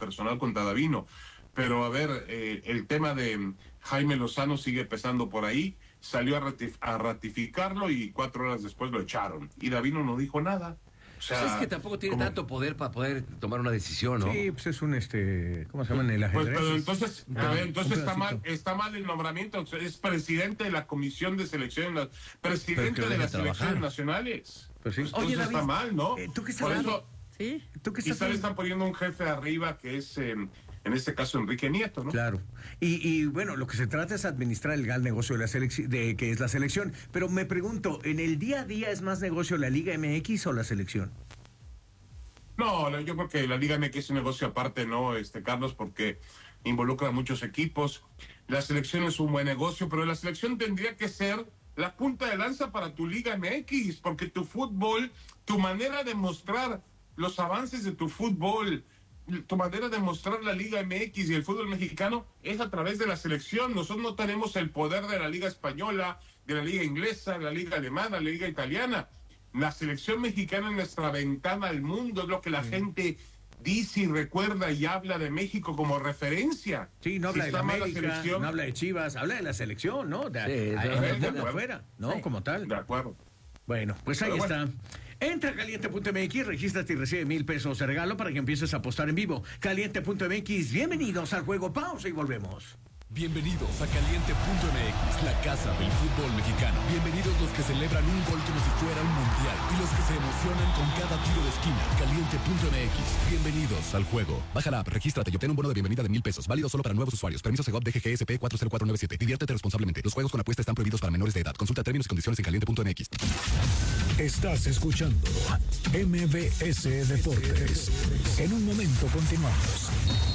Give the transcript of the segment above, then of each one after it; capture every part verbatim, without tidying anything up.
personal contra Davino. Pero a ver, eh, el tema de Jaime Lozano sigue pesando por ahí, salió a, ratif- a ratificarlo y cuatro horas después lo echaron. Y Davino no dijo nada. O sea, pues es que tampoco tiene como... tanto poder para poder tomar una decisión, ¿no? Sí, pues es un, este, ¿cómo se llama en el Pues, ajedrez? pero entonces, Ah, a ver, entonces un está mal, pedacito. está mal el nombramiento. O sea, es presidente de la Comisión de Selecciones, presidente lo de deje las trabajar. selecciones nacionales. Pues sí. Entonces Oye, David, está mal, ¿no? eh, ¿tú qué estás Por hablando? eso, Sí. ¿Tú qué estás quizá le están poniendo un jefe arriba que es, eh, en este caso, Enrique Nieto, ¿no? Claro. Y, y bueno, lo que se trata es administrar el gran negocio de la selección, de que es la selección. Pero me pregunto, ¿en el día a día es más negocio la Liga M X o la selección? No, no, yo creo que la Liga M X es un negocio aparte, ¿no, este Carlos? Porque involucra a muchos equipos. La selección es un buen negocio, pero la selección tendría que ser la punta de lanza para tu Liga M X, porque tu fútbol, tu manera de mostrar los avances de tu fútbol, tu manera de mostrar la Liga M X y el fútbol mexicano es a través de la selección. Nosotros no tenemos el poder de la Liga Española, de la Liga Inglesa, de la Liga Alemana, la Liga Italiana. La selección mexicana es nuestra ventana al mundo, es lo que la gente dice y recuerda y habla de México como referencia. Sí, no habla Si de la está mal la América, selección, no habla de Chivas, habla de la selección, ¿no? De, Sí, a- de a- acuerdo, de de acuerdo. afuera, ¿no? Sí. Como tal. de acuerdo. Bueno, pues ahí Pero está. bueno. Entra a caliente punto m x, regístrate y recibe mil pesos de regalo para que empieces a apostar en vivo. caliente punto m x, bienvenidos al juego. Pausa y volvemos. Bienvenidos a caliente punto m x, la casa del fútbol mexicano. Bienvenidos los que celebran un gol como si fuera un mundial y los que se emocionan con cada tiro de esquina. caliente punto m x, bienvenidos al juego. Baja la app, regístrate y obtén un bono de bienvenida de mil pesos, válido solo para nuevos usuarios. Permiso Segov D G G S P cuatro cero cuatro nueve siete. Diviértete responsablemente. Los juegos con apuesta están prohibidos para menores de edad. Consulta términos y condiciones en caliente punto m x. Estás escuchando M B S Deportes. En un momento continuamos.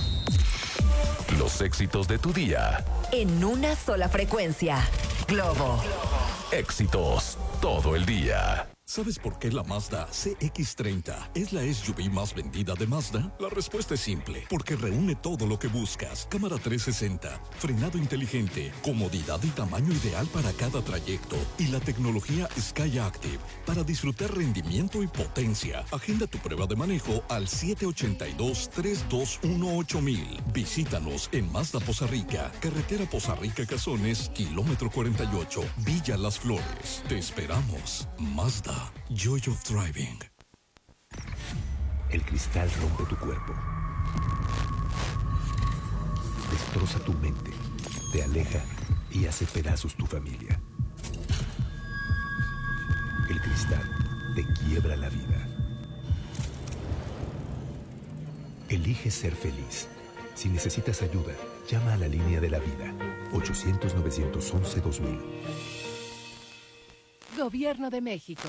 Los éxitos de tu día. En una sola frecuencia. Globo. Éxitos todo el día. ¿Sabes por qué la Mazda C X treinta es la S U V más vendida de Mazda? La respuesta es simple, porque reúne todo lo que buscas. Cámara trescientos sesenta, frenado inteligente, comodidad y tamaño ideal para cada trayecto y la tecnología Sky Active para disfrutar rendimiento y potencia. Agenda tu prueba de manejo al siete ocho dos, tres dos uno ocho mil. Visítanos en Mazda Poza Rica, carretera Poza Rica Cazones, kilómetro cuarenta y ocho, Villa Las Flores. Te esperamos. Mazda. Joy of Driving. El cristal rompe tu cuerpo. Destroza tu mente, te aleja y hace pedazos tu familia. El cristal te quiebra la vida. Elige ser feliz. Si necesitas ayuda, llama a la línea de la vida. ochocientos, novecientos once, dos mil. Gobierno de México.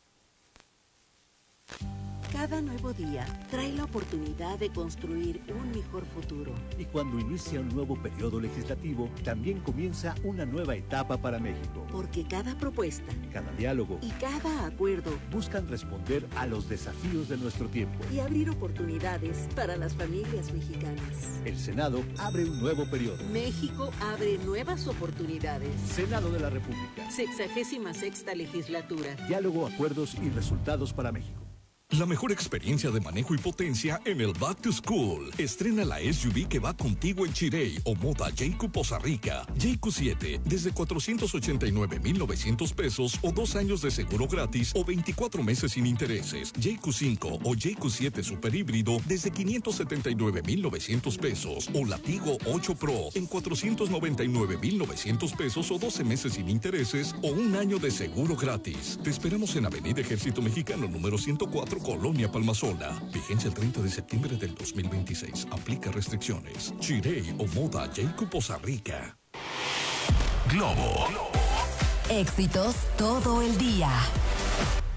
Cada nuevo día trae la oportunidad de construir un mejor futuro. Y cuando inicia un nuevo periodo legislativo, también comienza una nueva etapa para México. Porque cada propuesta, cada diálogo y cada acuerdo buscan responder a los desafíos de nuestro tiempo y abrir oportunidades para las familias mexicanas. El Senado abre un nuevo periodo. México abre nuevas oportunidades. Senado de la República. Sexagésima sexta legislatura. Diálogo, acuerdos y resultados para México. La mejor experiencia de manejo y potencia en el Back to School. Estrena la S U V que va contigo en Chirey o Moda J Q Poza Rica. J Q siete desde cuatrocientos ochenta y nueve mil novecientos pesos o dos años de seguro gratis o veinticuatro meses sin intereses. J Q cinco o J Q siete Super Híbrido desde quinientos setenta y nueve mil novecientos pesos o Latigo ocho Pro en cuatrocientos noventa y nueve mil novecientos pesos o doce meses sin intereses o un año de seguro gratis. Te esperamos en Avenida Ejército Mexicano número ciento cuatro, Colonia Palmasola. Vigencia el treinta de septiembre del dos mil veintiséis. Aplica restricciones. Chirey o Moda J Q Poza Rica. Globo. Éxitos todo el día.